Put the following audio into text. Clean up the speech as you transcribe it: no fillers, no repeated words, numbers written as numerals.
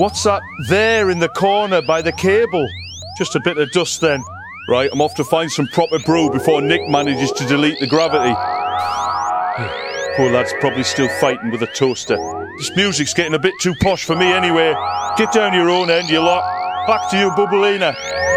What's that there in the corner by the cable? Just a bit of dust then. Right, I'm off to find some proper brew before Nick manages to delete the gravity. Poor lad's probably still fighting with a toaster. This music's getting a bit too posh for me anyway. Get down your own end, you lot. Back to you, Bubblina.